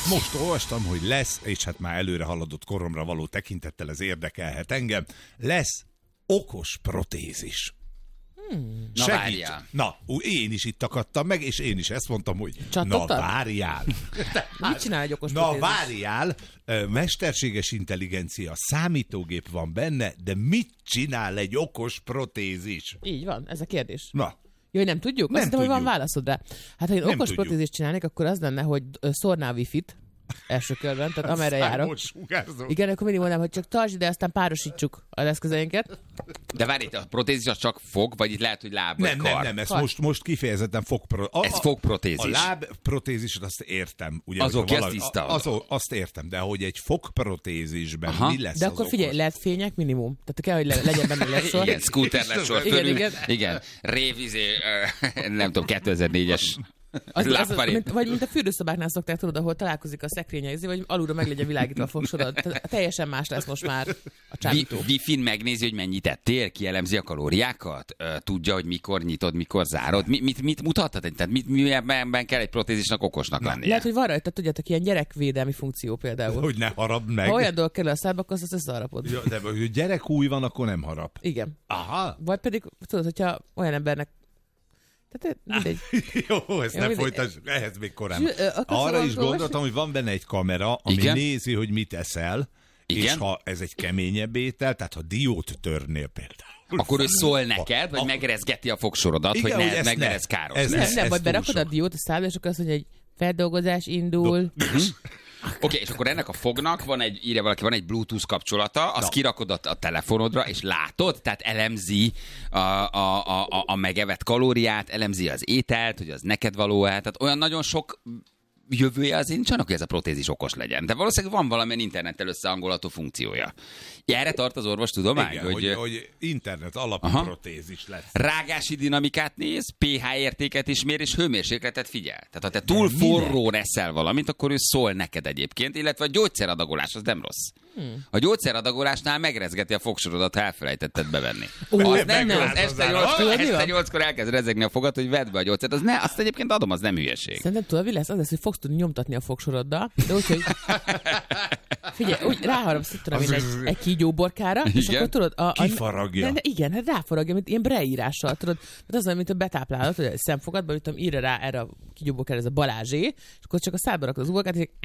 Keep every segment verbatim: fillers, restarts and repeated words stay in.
Most olvastam, hogy lesz, és hát már előre haladott koromra való tekintettel ez érdekelhet engem, lesz okos protézis. Hmm. Na várjál. Na, én is itt akadtam meg, és én is ezt mondtam, hogy Csatottad? na várjál. Mit csinál egy okos Na protézis? várjál, mesterséges intelligencia, számítógép van benne, de mit csinál egy okos protézis? Így van, ez a kérdés. Na. Jó, hogy nem tudjuk? Nem Azt hiszem, hogy van tudjuk. válaszod rá. Hát, ha én Nem okos tudjuk. protézist csinálnék, akkor az lenne, hogy ö, szórnál wifi-t első körben, tehát amerre járok. Igen, akkor mindig mondanám, hogy csak tartsd ide, aztán párosítsuk az eszközeinket. De várj, itt a protézis az csak fog, vagy itt lehet, hogy láb vagy Nem, kar? nem, nem, ez Kar. most, most kifejezetten fogprotézis. Ez fogprotézis. A lábprotézist azt értem. Ugye, Az hogyha oké, valaki- az tiszta. az, azt értem, de hogy egy fogprotézisben Aha. mi lesz De az akkor figyelj, okos? lehet fények minimum. Tehát kell, hogy le, legyen benne leszor. Igen, scooter lesz sor Igen, fölül. igen. Igen, révizé, ö, nem tudom, kétezer-négyes Az, az, lábparé. mint, vagy mint a fürdőszobáknál szokták, tudod, ahol találkozik a szekrénye, vagy alulra meg legyen világítva a fogsorod. Tehát teljesen más lesz most már a csábító. Vi- Wi-Fi-n megnézi, hogy mennyit ettél, kielemzi a kalóriákat, ö, tudja, hogy mikor nyitod, mikor zárod. Mi, mit, mit mutathat? Tehát mit, miben kell egy protézisnak okosnak lennie? Lehet, hogy van rajta, tudjátok, ilyen gyerekvédelmi funkció például. Hogy ne harap meg. Ha olyan dolog kerül a szádba, akkor azt összeharapod. Ja, de hogy gyerekúj van, akkor nem harap. Igen. Aha. Vagy pedig, tudod, hogyha olyan embernek... Tehát mindegy. Jó, ezt Jó, nem mindegy. folytasd, ehhez még korán. És, ö, akarsz Arra is valami gondoltam, hogy van benne egy kamera, ami Igen? nézi, hogy mit eszel, Igen? és ha ez egy keményebb étel, tehát ha diót törnél például. Akkor ő szól neked, vagy A- megrezgeti a fogsorodat, Igen, hogy hogy ne, ezt meg ne. ne lesz káros. Ez lesz. Nem, nem, ez vagy túl berakod a sok. diót a szádba, és akkor azt mondja, hogy feldolgozás indul. Oké, okay, és akkor ennek a fognak van egy, írja valaki, van egy Bluetooth kapcsolata, azt Na. kirakod a, a telefonodra, és látod, tehát elemzi a, a, a, a, a megevett kalóriát, elemzi az ételt, hogy az neked való-e, tehát olyan nagyon sok jövője az nincs annak, hogy ez a protézis okos legyen. De valószínűleg van valamilyen internettel összehangolható funkciója. Erre tart az orvostudomány, Igen, hogy, hogy, hogy internet alapú Aha. protézis lesz. rágási dinamikát néz, pé há értéket is mér, és hőmérsékletet figyel. Tehát ha te túl minek? forró eszel valamit, akkor ő szól neked egyébként, illetve a gyógyszeradagolás az nem rossz. Hmm. A gyógyszeradagolásnál megrezgeti a fogsorodat, ha elfelejtetted bevenni. Ó, az nem, nem, nem. az este Tudod, nyolckor, mi este van? nyolckor elkezd rezegni a fogad, hogy vedd be a gyógyszert. Az ne, azt egyébként adom, az nem hülyeség. Szerintem tudod, mi lesz? Az lesz, hogy fogsz tudni nyomtatni a fogsoroddal, de úgy, hogy figyelj, úgy ráharapsz, itt tudom én, egy, egy kígyóborkára, és Igen. akkor tudod... A, a, Kifaragja. De, de igen, hát ráfaragja, mint ilyen breírással, tudod. Tehát az olyan, mint a betáplálat, hogy a szemfogadba, mit tudom, írja rá erre a kígyóborkára, ez a Balázsé, és akkor csak a szádba rakod az uborkát, és,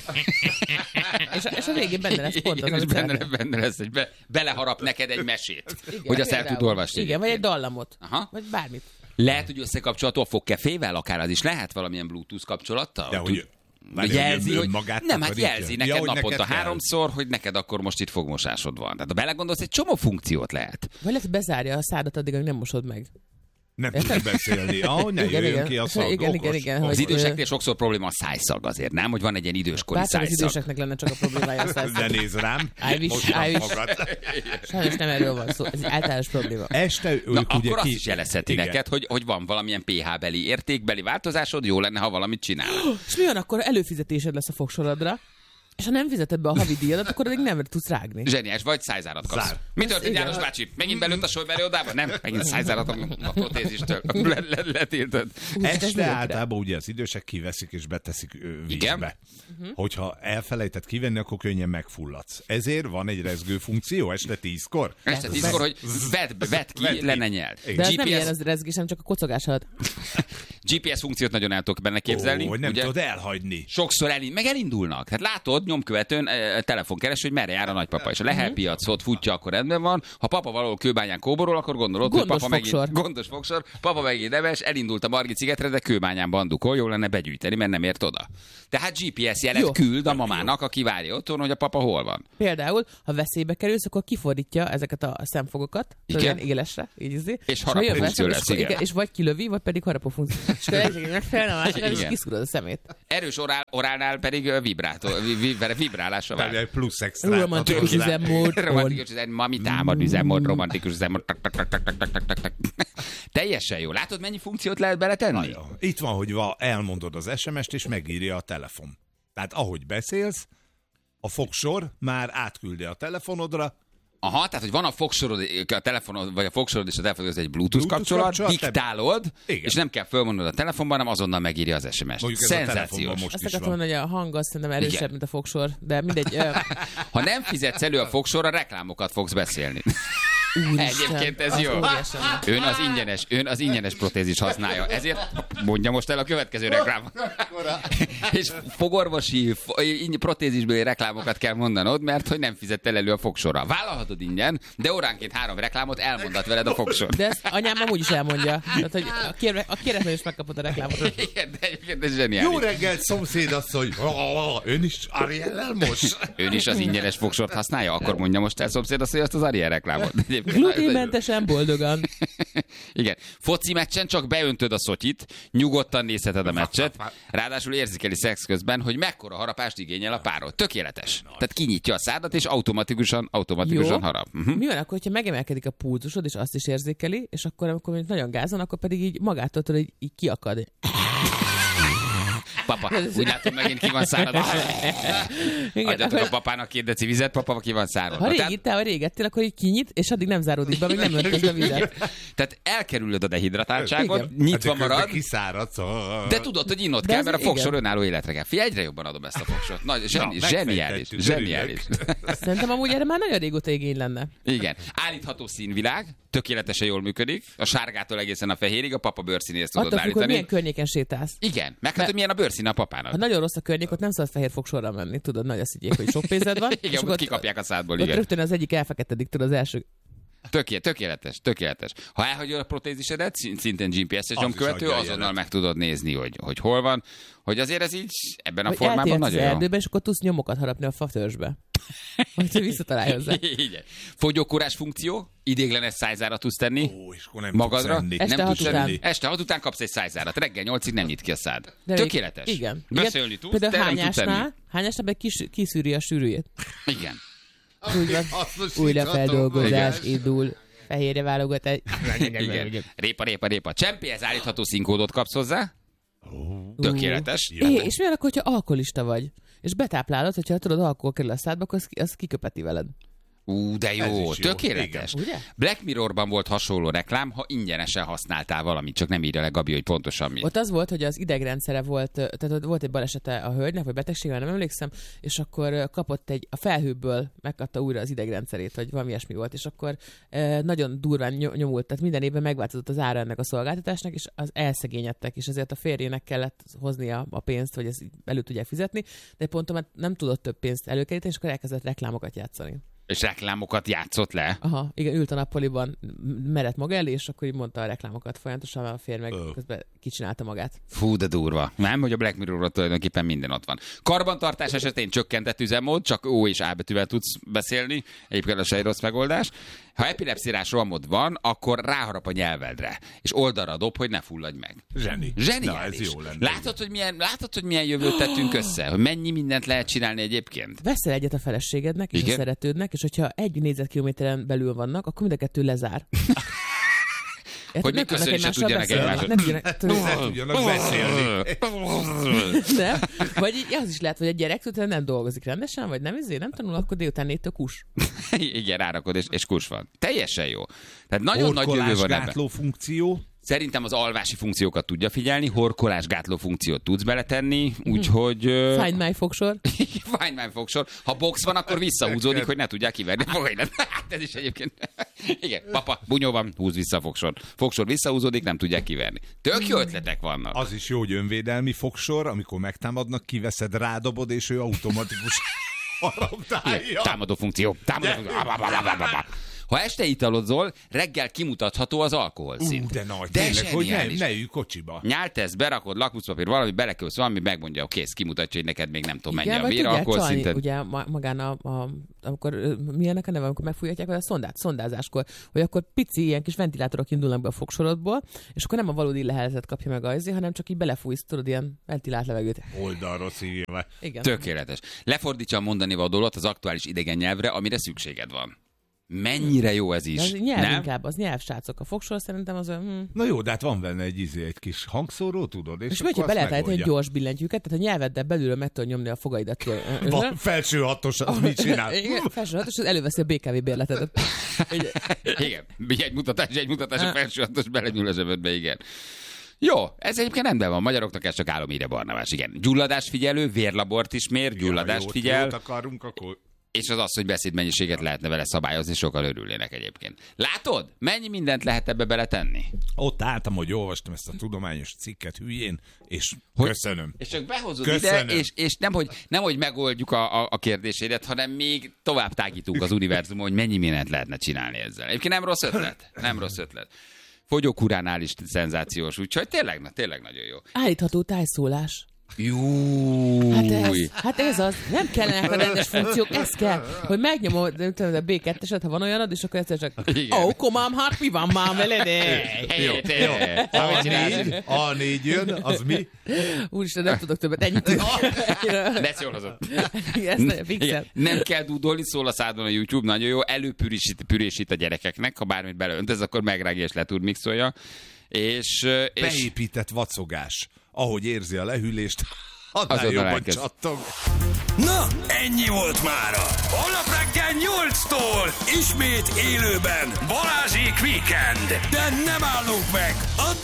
és, a, és a végén benne lesz pont az, Igen, és amit benne, szeretnél. benne lesz, hogy be, beleharap neked egy mesét, Igen, hogy azt el például. tud olvasni. Igen, vagy egy dallamot. Aha. Vagy bármit. Lehet, hogy összekapcsolható a fogkefével, akár az is lehet valamilyen Bluetooth kapcsolattal? De Tud- hogy várj, jelzi, hogy hogy önmagát nem, hát takarítja? jelzi Ja, neked hogy naponta neked kell. háromszor, hogy neked akkor most itt fogmosásod van. Tehát ha belegondolsz, egy csomó funkciót lehet. Vagy lehet, hogy bezárja a szádat addig, amíg nem mosod meg. Nem tudsz beszélni. Ahogy ne Igen, jöjjön igen. ki a szag. Igen, okos, igen, igen, okos. Az hogy- időseknél sokszor probléma a szájszag azért, nem? Hogy van egy ilyen időskori Bárcsak az szájszag. időseknek lenne csak a problémája a száz. Ne nézz rám. I wish, Most I wish. magad. Sajnos nem erről van szó, ez egy általános probléma. Este ők Na, ugye akkor ki... azt is jelezheti Igen. neked, hogy, hogy van valamilyen pé há-beli értékbeli változásod, jó lenne, ha valamit csinál. És mi van, akkor előfizetésed lesz a fogsorodra, és ha nem fizeted be a havi díjadat, akkor addig nem tudsz rágni. Zseniás, vagy szájzárat kapsz. Zár. Mi történt, Igen. János bácsi? Megint belőtt a sojberi odába? Nem, megint szájzárat a a protézistől. Le, le, letiltod. Hú, ez Este nagyon király. általában ugye az idősek kiveszik és beteszik ö, vízbe. Igen. Hogyha elfelejtett kivenni, akkor könnyen megfulladsz. Ezért van egy rezgő funkció este tízkor. Este tízkor, hogy vedd, vedd ki, Vedd ki. le ne nyeld. Igen. De ez gé nem pé es, ilyen az rezgés, hanem csak a kocogás alatt. gé pé es funkciót nagyon el tudok benne képzelni. Ó, hogy nem ugye? tudod elhagyni. Sokszor elind, meg elindulnak. Hát látod, nyomkövetőn e, telefonkeres, hogy merre jár a nagypapa. És a Lehel piacot futja, akkor rendben van. Ha papa valahol kőbányán kóborol, akkor gondolod, Gondos hogy papa fogsor. megint gondos fogsor, papa megint neves, elindult a Margit szigetre, de kőbányán bandukol, jó lenne begyűjteni, mert nem ért oda. Tehát gé pé es jelet Jó. küld a mamának, aki várja otthon, hogy a papa hol van. Például, ha veszélybe kerülsz, akkor kifordítja ezeket a szemfogokat, Igen. ilyen élesre, így izé. És ha harapó jön funkció veszem, lesz, és, akkor- igen. és vagy kilövi, vagy pedig harapó funkció. És akkor egyik megfelelne a másiknak, és Igen. kiszúrod a szemét. Erős orál, orálnál pedig ö, vibrátó, vi, vi, vi, vibrálásra vár. Egy plusz extra. Romantikus üzemmód. Romantikus üzemmód, mami támad üzemmód, romantikus üzemmód. Tak, tak, tak, tak, tak, tak, tak, tak. Teljesen jó. Látod, mennyi funkciót lehet beletenni? Itt van, hogy va, elmondod az es em est, és megírja a telefon. Tehát ahogy beszélsz, a fogsor már átküldi a telefonodra, Aha, tehát, hogy van a fogsorod, a telefonod, vagy a fogsorod és a telefonod, ez egy Bluetooth, Bluetooth kapcsolat, kapcsolat, diktálod, te... és nem kell fölmondod a telefonban, hanem azonnal megírja az es em es-t. Szenzációs. Azt akartam mondani, hogy a hang azt szerintem erősebb, igen, mint a fogsor, de mindegy. Ha nem fizetsz elő a fogsorra, reklámokat fogsz beszélni. Úristen, egyébként ez jó. Ön az ingyenes, ön az ingyenes protézis használja. Ezért mondja most el a következő reklámot. És fogorvosi protézisbeli reklámokat kell mondanod, mert hogy nem fizettél elő a fogsorra. Vállalhatod ingyen, de óránként három reklámot elmondat veled a fogsor. De ezt anyám amúgy is elmondja. Tehát, hogy a, kérve, a kéretlen is megkapod a reklámot. Igen, de egyébként ez zseniális. Jó reggelt, szomszédasszony! Ön is Ariellel most? Ön is az ingyenes fogsort használja? Akkor mondja most el szomszédasszony azt az Ariel reklámot. Gluténmentesen boldogan. Igen. Foci meccsen csak beöntöd a szotyit, nyugodtan nézheted a meccset, ráadásul érzékeli szex közben, hogy mekkora harapást igényel a párod. Tökéletes. Tehát kinyitja a szádat, és automatikusan, automatikusan harap. Uh-huh. Mi van akkor, hogyha megemelkedik a pulzusod, és azt is érzékeli, és akkor, amikor nagyon gázon, akkor pedig így magától tudod, hogy így kiakad. Papa, úgy látom, megint ki van szárad. Adjatok a papának két deci vizet, papa, ki van szárad. Ha régi, te, ha régettél, akkor így kinyit, és addig nem záródik be, még nem öntöz a vizet. Tehát elkerülöd a dehidratáltságot, igen, nyitva hát marad, kiszáradsz, de tudod, hogy innod kell, mert a fogsor önálló életre kell. Figyelj, egyre jobban adom ezt a fogsort. Nagy, zseni, Na, zseniális, zseniális. Szerintem amúgy erre már nagyon régóta igény lenne. Igen. Állítható színvilág, tökéletesen jól működik. A sárgától egészen a fehérig, a papa bőrszínéhez tudod attól állítani. Attól milyen környéken sétálsz. Igen, meg hát, hogy milyen a bőrszín a papának. Ha nagyon rossz a környék, ott nem szabad fehér fogsorra menni, tudod, nagy a szigyék, hogy sok pénzed van. Igen, ott kikapják a szádból, ott igen. Rögtön az egyik elfeketedik, tudod, az első. Töké, tökéletes, tökéletes. Ha elhagyod a protézisedet, szintén gé pé es-es nyomkövető, azonnal meg tudod nézni, hogy, hogy hol van. Hogy azért ez így ebben a hogy formában nagyon jó. Erdőben, és akkor tudsz nyomokat harapni a fatörzsbe. Hogy visszatalálj hozzá. Igen. Fogyókúrás funkció, idéglenes szájzárat tudsz tenni. Ó, és akkor nem magadra. Tudsz Este nem hat tudsz után. Este hat után kapsz egy szájzárat. Reggel nyolcig nem nyit ki a szád. De tökéletes. Igen. Beszélni tudsz, de nem tudsz enni. Hányásnál meg kis, kiszűri a sűrűjét. Igen. Úgy van. Újra feldolgozás indul. Fehérre válogat egy... Igen. Répa, répa, répa. Csempéhez állítható színkódot kapsz hozzá. Tökéletes. É, és milyen akkor, hogyha alkoholista vagy, és betáplálod, hogyha tudod, alkohol kerül a szádba, akkor az, az kiköpeti veled. Ú, de jó, jó. Tökéletes. Igen. Black Mirrorban volt hasonló reklám, ha ingyenesen használtál valamit, csak nem írja le Gabi, hogy pontosan mi. Ott az volt, hogy az idegrendszere volt, tehát volt egy balesete a hölgynek, vagy betegsége, nem emlékszem, és akkor kapott egy, a felhőből megkapta újra az idegrendszerét, vagy valami ilyesmi volt, és akkor e, nagyon durván nyomult, tehát minden évben megváltozott az ára ennek a szolgáltatásnak, és az elszegényedtek, és ezért a férjének kellett hoznia a pénzt, hogy ezt elő tudják fizetni, de pontosan nem tudott több pénzt előkeríteni, és akkor elkezdett reklámokat játszani. És reklámokat játszott le? Aha, igen, ült a nappaliban, merett maga elé, és akkor így mondta a reklámokat folyamatosan, a férj meg oh. közben kicsinálta magát. Fú, de durva. Nem, hogy a Black Mirrorról tulajdonképpen minden ott van. Karbantartás esetén csökkentett üzemmód, csak O és A betűvel tudsz beszélni, egyébként az se egy rossz megoldás. Ha epilepszírás rohamod van, akkor ráharap a nyelvedre, és oldalra dob, hogy ne fulladj meg. Zseni. Zseniális. Na, ez jó lenne. Látod, hogy milyen, látod, hogy milyen jövőt tettünk össze? Hogy mennyi mindent lehet csinálni egyébként? Veszel egyet a feleségednek és igen? a szeretődnek, és hogyha egy négyzetkilométeren belül vannak, akkor mind a kettő lezár. Hogy még köszönni se tudjanak egymásra. Nem tudjanak beszélni. Nem? Vagy így az is lehet, hogy a gyerek utána nem dolgozik rendesen, vagy nem izé, nem tanul, akkor délután négytől kus. Igen, rárakod, és, és kus van. Teljesen jó. Tehát nagyon nagy jövő van ebben. Funkció. Szerintem az alvási funkciókat tudja figyelni, horkolásgátló funkciót tudsz beletenni, úgyhogy... Find my fogsor. Find my fogsor. Ha box van, akkor visszahúzódik, hogy ne tudják kiverni a fogaidat. Hát ez is egyébként... Igen, papa, bunyó van, húz vissza a fogsor. Fogsor visszahúzódik, nem tudják kiverni. Tök jó ötletek vannak. Az is jó, hogy önvédelmi fogsor, amikor megtámadnak, kiveszed, rádobod, és ő automatikus haraptálja. Támadó funkció. Támadó funkció. Ha este italozol, reggel kimutatható az alkoholszint. Ú, de nagy, de tényleg, hogy ne, ne ülj kocsiba. Nyáltesz, berakod, lakmuszpapír, valami, belekölsz valami, megmondja, hogy kész, kimutatja, hogy neked még nem tudom, mennyi a vér alkoholszinted. Ugye magán a, a, amikor, milyenek a neve, amikor megfújhatják a szondát, szondázáskor, hogy akkor pici ilyen kis ventilátorok indulnak be a fogsorodból, és akkor nem a valódi leheletet kapja meg ajzi, hanem csak így belefújsz, tudod, ilyen ventilált levegőt. Oldalról szívja. Tökéletes. Lefordítsa a mondani valót az aktuális idegen nyelvre, amire szükséged van. Mennyire jó ez is, az nyelv nem? inkább, az nyelvsrácok. A fogsor szerintem az olyan... Hm. Na jó, de hát van benne egy izé, egy kis hangszóró, tudod? És, És akkor hogyha be lehet azt állítani egy megoldja. gyors billentyűket, tehát a nyelveddel belülről meg tudod nyomni a fogaidat. Van felső hatos, az mit csinál? Igen, felső hatos, az előveszi a bé ká vé bérletet. Igen, egy mutatás, egy mutatás a felső hatos belenyúl a zsebedbe, igen. Jó, ez egyébként rendben van, magyaroknak ez csak álomhíre, Barnabás, igen. Gyulladásfigyelő, vérlabort is mér, gyulladást jót, figyel. Jót akarunk, akkor... És az az, hogy beszédmennyiséget lehetne vele szabályozni, sokkal örülnének egyébként. Látod? Mennyi mindent lehet ebbe beletenni? Ott álltam, hogy olvastam ezt a tudományos cikket hülyén, és Hogy? köszönöm. És csak behozod Köszönöm. ide, és, és nem, hogy, nem, hogy megoldjuk a, a, a kérdésédet, hanem még tovább tágítunk az univerzumon, hogy mennyi mindent lehetne csinálni ezzel. Egyébként nem rossz ötlet. Nem rossz ötlet. Fogyókúránál is szenzációs, úgyhogy tényleg, na, tényleg nagyon jó. Állítható tájszólás. Júj. Hát ez, hát ez az, nem kellenek a rendes funkciók, ez kell, hogy megnyomod nem tudom, a bé kettőset, ha van olyanod, és akkor egyszer csak, Igen. ó, komám, hát mi van már veled? Jó, jó. A négy, A négy jön, az mi? Úristen, nem tudok többet, ennyit. Lesz jól hozott. Ezt nagyon fixem. Igen. Nem kell dúdolni, szól a szádon a YouTube, nagyon jó. Előpürésít pürésít a gyerekeknek, ha bármit beleöntesz, akkor megrágja és leturmixolja. És, és Beépített vacogás. Ahogy érzi a lehűlést, annál Azonnal jobban elkezd. csattog. Na, ennyi volt mára. Holnap reggel nyolctól ismét élőben Balázsék Weekend. De nem állunk meg. Addig